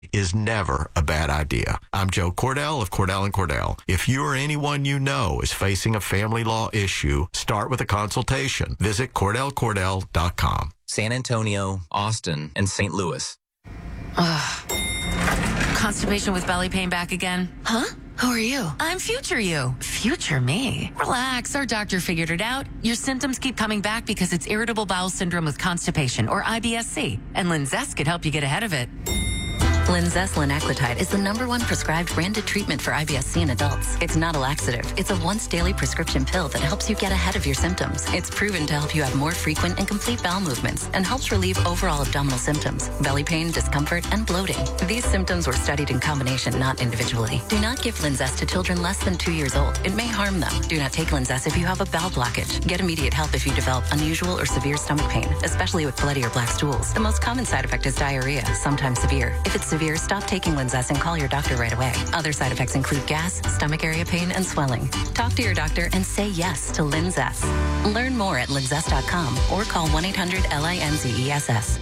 is never a bad idea. I'm Joe Cordell of Cordell & Cordell. If you or anyone you know is facing a family law issue, start with a consultation. Visit CordellCordell.com. San Antonio, Austin, and St. Louis. Constipation with belly pain back again? Huh? Who are you? I'm future you. Future me? Relax, our doctor figured it out. Your symptoms keep coming back because it's irritable bowel syndrome with constipation, or IBS-C, and Linzess could help you get ahead of it. Linzess linaclotide is the #1 prescribed branded treatment for IBS-C in adults. It's not a laxative. It's a once-daily prescription pill that helps you get ahead of your symptoms. It's proven to help you have more frequent and complete bowel movements and helps relieve overall abdominal symptoms, belly pain, discomfort, and bloating. These symptoms were studied in combination, not individually. Do not give Linzess to children less than 2 years old. It may harm them. Do not take Linzess if you have a bowel blockage. Get immediate help if you develop unusual or severe stomach pain, especially with bloody or black stools. The most common side effect is diarrhea, sometimes severe. If it's severe, stop taking Linzess and call your doctor right away. Other side effects include gas, stomach area pain, and swelling. Talk to your doctor and say yes to Linzess. Learn more at linzess.com or call 1-800-LINZESS.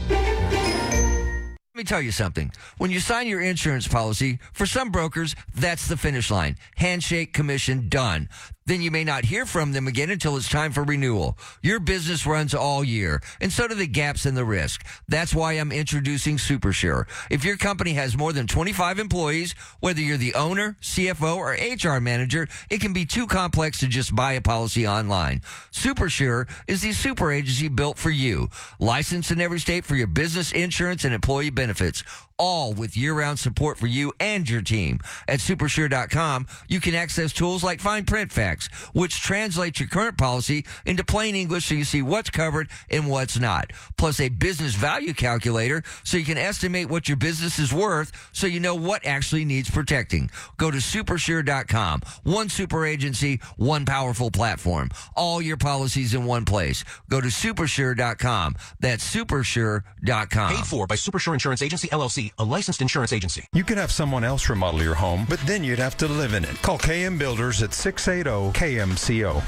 Let me tell you something. When you sign your insurance policy, for some brokers, that's the finish line. Handshake, commission, done. Then you may not hear from them again until it's time for renewal. Your business runs all year, and so do the gaps in the risk. That's why I'm introducing SuperSure. If your company has more than 25 employees, whether you're the owner, CFO, or HR manager, it can be too complex to just buy a policy online. SuperSure is the super agency built for you. Licensed in every state for your business insurance and employee benefits, all with year-round support for you and your team. At Supersure.com, you can access tools like Fine Print Facts, which translates your current policy into plain English so you see what's covered and what's not. Plus a business value calculator so you can estimate what your business is worth so you know what actually needs protecting. Go to Supersure.com. One super agency, one powerful platform. All your policies in one place. Go to Supersure.com. That's Supersure.com. Paid for by Supersure Insurance Agency, LLC, a licensed insurance agency. You could have someone else remodel your home, but then you'd have to live in it. Call KM Builders at 680-KMCO.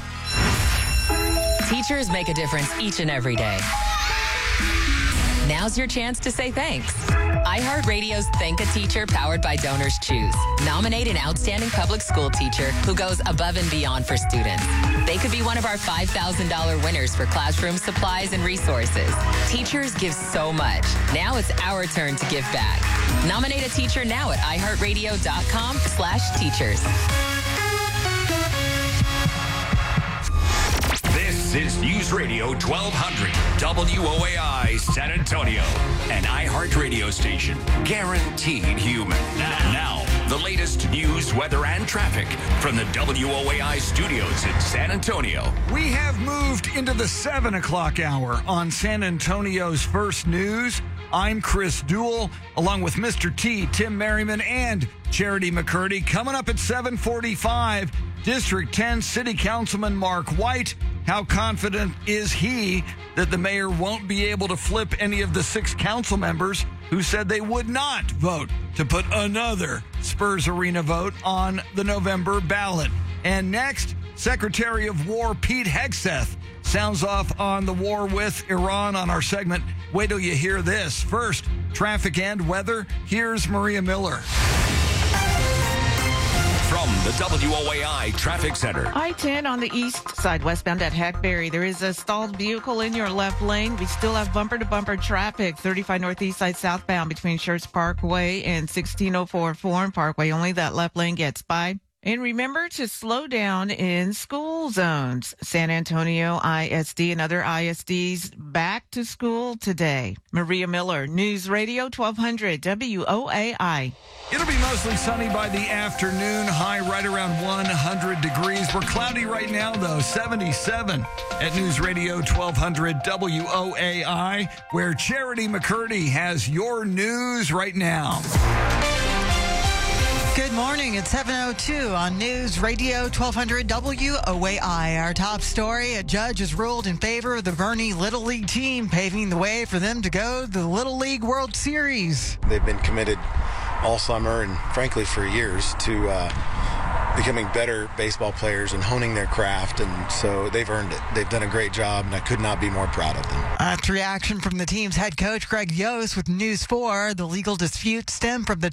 Teachers make a difference each and every day. Now's your chance to say thanks. iHeartRadio's Thank a Teacher, powered by Donors Choose. Nominate an outstanding public school teacher who goes above and beyond for students. They could be one of our $5,000 winners for classroom supplies and resources. Teachers give so much. Now it's our turn to give back. Nominate a teacher now at iHeartRadio.com/teachers. This is News Radio 1200 WOAI San Antonio, an iHeart radio station guaranteed human. Now, the latest news, weather, and traffic from the WOAI studios in San Antonio. We have moved into the 7 o'clock hour on San Antonio's First News. I'm Chris Duell, along with Mr. T, Tim Merriman, and Charity McCurdy. Coming up at 7:45, District 10 City Councilman Mark White. How confident is he that the mayor won't be able to flip any of the 6 council members who said they would not vote to put another Spurs Arena vote on the November ballot? And next, Secretary of War Pete Hegseth sounds off on the war with Iran on our segment. Wait till you hear this. First, traffic and weather. Here's Maria Miller. From the WOAI Traffic Center. I-10 on the east side, westbound at Hackberry. There is a stalled vehicle in your left lane. We still have bumper-to-bumper traffic. 35 northeast side southbound between Schertz Parkway and 1604 Foreign Parkway. Only that left lane gets by. And remember to slow down in school zones. San Antonio ISD and other ISDs back to school today. Maria Miller, News Radio 1200 WOAI. It'll be mostly sunny by the afternoon, high right around 100 degrees. We're cloudy right now, though, 77 at News Radio 1200 WOAI, where Charity McCurdy has your news right now. Good morning. It's 7:02 on News Radio 1200 WOAI. Our top story, a judge has ruled in favor of the Bernie Little League team, paving the way for them to go to the Little League World Series. They've been committed all summer and, frankly, for years to becoming better baseball players and honing their craft, and so they've earned it. They've done a great job, and I could not be more proud of them. That's reaction from the team's head coach, Greg Yost, with News 4. The legal dispute stemmed from the